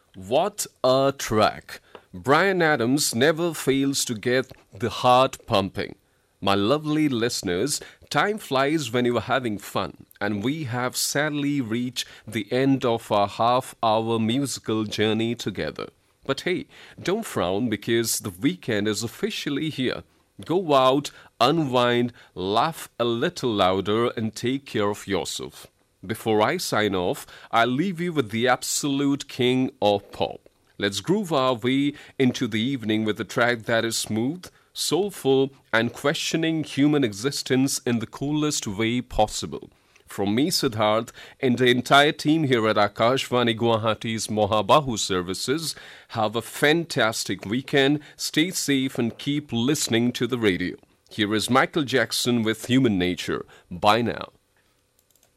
What a track! Brian Adams never fails to get the heart pumping. My lovely listeners, time flies when you are having fun, and we have sadly reached the end of our half hour musical journey together. But hey, don't frown because the weekend is officially here. Go out, unwind, laugh a little louder, and take care of yourself. Before I sign off, I'll leave you with the absolute king of pop. Let's groove our way into the evening with a track that is smooth, soulful, and questioning human existence in the coolest way possible. From me, Siddharth, and the entire team here at Akashvani Guwahati's Mohabahu services, have a fantastic weekend, stay safe, and keep listening to the radio. Here is Michael Jackson with Human Nature. Bye now.